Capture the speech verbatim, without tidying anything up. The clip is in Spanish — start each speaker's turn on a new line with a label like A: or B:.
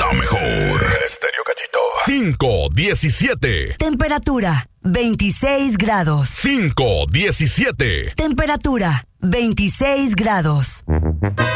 A: La mejor. Estéreo Gallito. cinco diecisiete.
B: Temperatura veintiséis grados.
A: cinco diecisiete.
B: Temperatura veintiséis grados.